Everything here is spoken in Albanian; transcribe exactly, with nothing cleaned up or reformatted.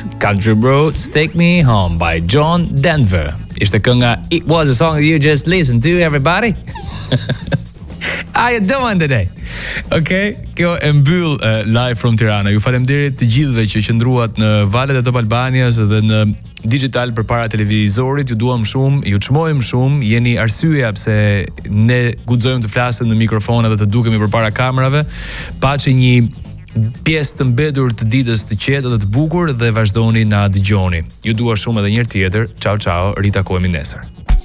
Country Roads Take Me Home by John Denver. Ishte kënga It Was a Song That You Just Listened To, everybody. How you doing today? Okay, kjo e mbyll uh, live from Tirana. Ju faleminderit të gjithëve që qëndruat në valët e Top Albanias dhe në digital përpara televizorit. Ju duam shumë, ju çmojmë shumë, jeni arsyeja pse ne guxojmë të flasim në mikrofona dhe të dukemi përpara kamerave. Paçi një pjesë të mbetur të ditës të qetë dhe të bukur dhe vazhdoni na dëgjoni. Ju dua shumë edhe një herë tjetër. Ciao ciao, ritakohemi nesër.